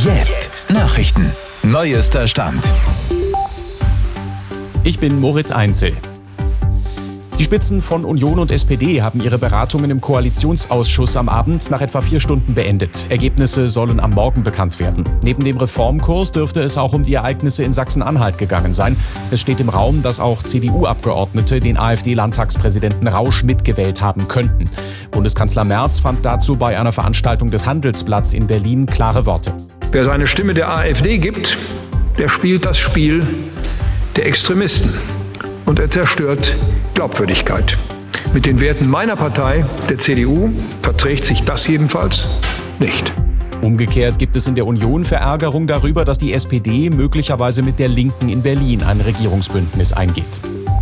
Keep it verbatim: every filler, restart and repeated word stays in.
Jetzt Nachrichten. Neuester Stand. Ich bin Moritz Einzel. Die Spitzen von Union und S P D haben ihre Beratungen im Koalitionsausschuss am Abend nach etwa vier Stunden beendet. Ergebnisse sollen am Morgen bekannt werden. Neben dem Reformkurs dürfte es auch um die Ereignisse in Sachsen-Anhalt gegangen sein. Es steht im Raum, dass auch C D U-Abgeordnete den AfD-Landtagspräsidenten Rausch mitgewählt haben könnten. Bundeskanzler Merz fand dazu bei einer Veranstaltung des Handelsblatts in Berlin klare Worte. Wer seine Stimme der AfD gibt, der spielt das Spiel der Extremisten. Und er zerstört Glaubwürdigkeit. Mit den Werten meiner Partei, der C D U, verträgt sich das jedenfalls nicht. Umgekehrt gibt es in der Union Verärgerung darüber, dass die S P D möglicherweise mit der Linken in Berlin ein Regierungsbündnis eingeht.